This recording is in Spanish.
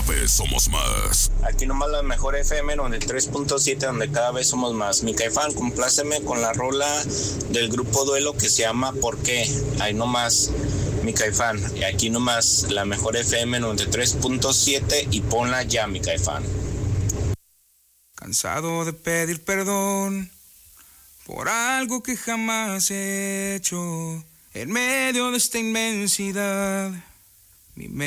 vez somos más. Aquí nomás la mejor FM 93.7, donde cada vez somos más. Mi Caifán, compláceme con la rola del grupo Duelo que se llama ¿Por qué? Ahí nomás, mi Caifán. Y aquí nomás la mejor FM 93.7 y ponla ya, mi Caifán. Cansado de pedir perdón por algo que jamás he hecho. En medio de esta inmensidad, mi